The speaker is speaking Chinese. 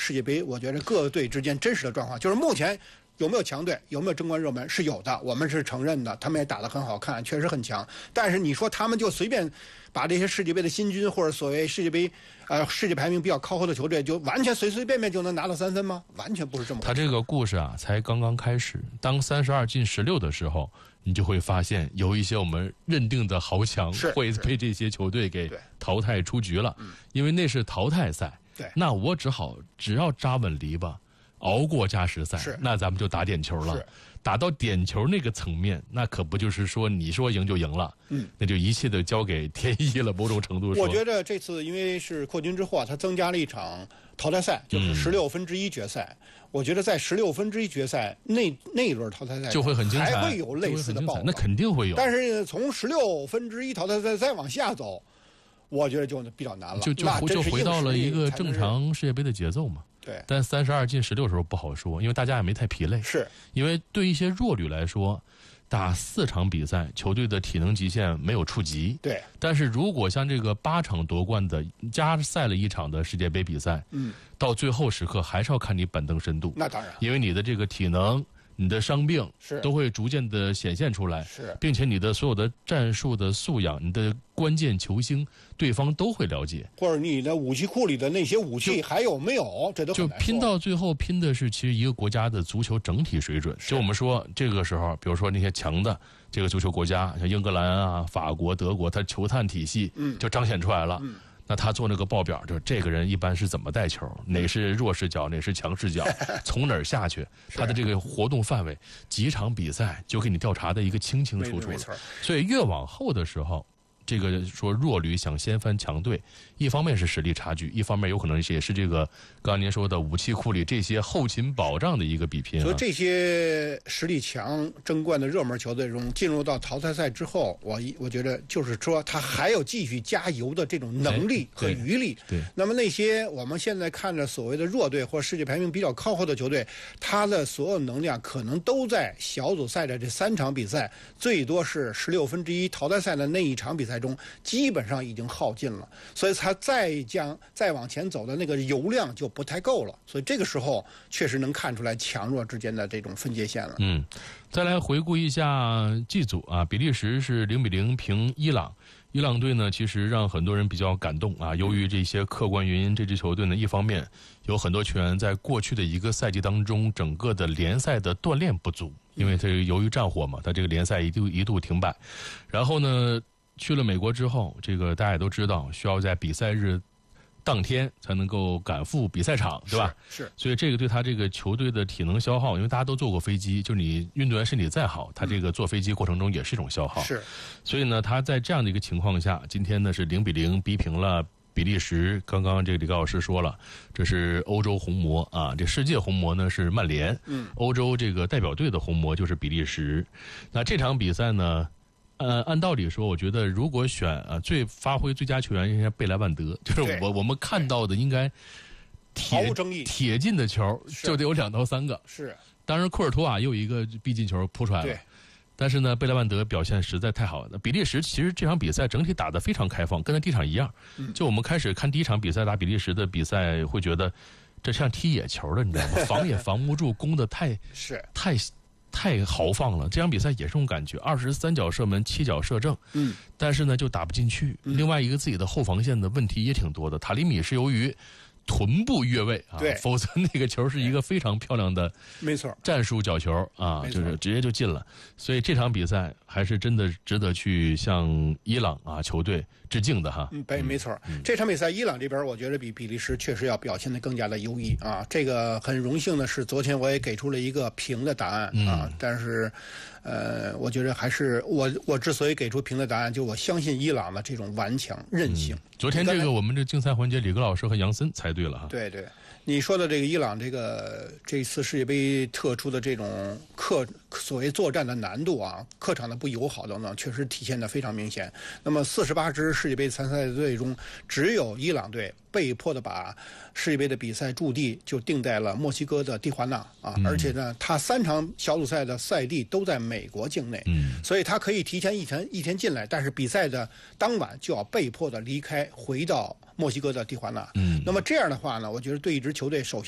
世界杯，我觉得各队之间真实的状况，就是目前有没有强队，有没有争冠热门是有的，我们是承认的，他们也打得很好看，确实很强。但是你说他们就随便把这些世界杯的新军或者所谓世界杯世界排名比较靠后的球队，就完全随随便便就能拿到3分吗？完全不是这么回事。 他这个故事啊，才刚刚开始。当32进16的时候，你就会发现有一些我们认定的豪强会被这些球队给淘汰出局了，因为那是淘汰赛。 对， 那我只要扎稳篱笆，熬过加时赛，那咱们就打点球了。打到点球那个层面，那可不就是说你说赢就赢了，那就一切都交给天意了。某种程度说， 我觉得这次因为是扩军之后啊，他增加了一场淘汰赛，就是16分之1决赛。我觉得在16分之1决赛那一轮淘汰赛就会很精彩， 还会有类似的爆发， 那肯定会有。 但是从16分之1淘汰赛再往下走，我觉得就比较难了， 就回到了一个正常世界杯的节奏嘛。 对， 但32进16的时候不好说，因为大家也没太疲累。 是因为对一些弱旅来说，打4场比赛，球队的体能极限没有触及。 对， 但是如果像这个8场夺冠的加赛了1场的世界杯比赛，到最后时刻还是要看你板凳深度。 那当然， 因为你的这个体能。你的伤病都会逐渐的显现出来，并且你的所有的战术的素养，你的关键球星，对方都会了解， 或者你的武器库里的那些武器还有没有，这都很难说。 就拼到最后，拼的是其实一个国家的足球整体水准。就我们说这个时候，比如说那些强的这个足球国家，像英格兰啊、法国、德国，它球探体系就彰显出来了。那他做那个报表，就这个人一般是怎么带球，哪是弱势脚，哪是强势脚，从哪儿下去，他的这个活动范围，几场比赛就给你调查的一个清清楚楚。所以越往后的时候，这个说弱旅想掀翻强队，一方面是实力差距，一方面有可能也是这个刚刚您说的武器库里这些后勤保障的一个比拼。 所以这些实力强争冠的热门球队中，进入到淘汰赛之后，我觉得就是说他还有继续加油的这种能力和余力。 对， 那么那些我们现在看着所谓的弱队或者世界排名比较靠后的球队，他的所有能量可能都在小组赛的这3场比赛，最多是16分之1淘汰赛的那一场比赛中基本上已经耗尽了，所以他再往前走的那个油量就不太够了，所以这个时候确实能看出来强弱之间的这种分界线了。 再来回顾一下G组啊，比利时是0-0平伊朗。伊朗队呢，其实让很多人比较感动啊。由于这些客观原因，这支球队呢，一方面有很多球员在过去的一个赛季当中，整个的联赛的锻炼不足，因为他由于战火嘛，他这个联赛一度停摆。然后呢，去了美国之后，这个大家也都知道，需要在比赛日当天才能够赶赴比赛场，对吧？ 是。 所以这个对他这个球队的体能消耗，因为大家都坐过飞机，就你运动员身体再好，他这个坐飞机过程中也是一种消耗。 是。 所以呢，他在这样的一个情况下，今天呢是0-0逼平了比利时。刚刚这个李高老师说了，这是欧洲红魔啊，这世界红魔呢是曼联，欧洲这个代表队的红魔就是比利时。那这场比赛呢？按道理说，我觉得如果选发挥最佳球员，应该贝莱万德，就是我们看到的应该毫无争议铁进的球就得有2到3个。 是， 当然库尔图瓦又一个必进球扑出来了。对，但是呢，贝莱万德表现实在太好了。比利时其实这场比赛整体打得非常开放，跟他第一场一样。就我们开始看第一场比赛打比利时的比赛，会觉得这像踢野球的，你知道吗？防也防不住，攻的太豪放了。这场比赛也是这种感觉，23脚射门7脚射正，但是呢就打不进去。另外一个自己的后防线的问题也挺多的，塔里米是由于臀部越位啊，否则那个球是一个非常漂亮的， 没错， 战术角球啊，就是直接就进了。所以这场比赛还是真的值得去向伊朗啊球队致敬的哈。 没错，这场比赛伊朗这边我觉得比比利时确实要表现得更加的优异啊。这个很荣幸的是，昨天我也给出了一个平的答案啊，但是我觉得还是我之所以给出平的答案，就我相信伊朗的这种顽强韧性。 昨天这个我们这竞赛环节，李格老师和杨森猜对了哈。 对，你说的这个伊朗这次世界杯特殊的这种所谓作战的难度啊，客场的不友好等等，确实体现得非常明显。那么48支世界杯参赛队中，只有伊朗队被迫的把世界杯的比赛驻地就定在了墨西哥的蒂华纳啊，而且呢，他3场小组赛的赛地都在美国境内，所以他可以提前一天进来，但是比赛的当晚就要被迫的离开，回到墨西哥的蒂华纳。那么这样的话呢，我觉得对一支球队首先